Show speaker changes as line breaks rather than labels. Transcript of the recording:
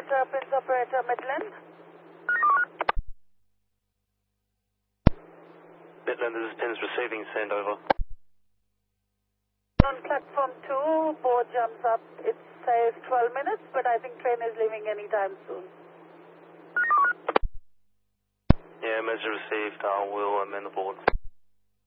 Prince Operator Midland.
Midland, this is Pins receiving, send over.
On platform 2, board jumps up. It says 12 minutes, but I think train is leaving anytime soon.
Yeah, message received. We'll amend the board.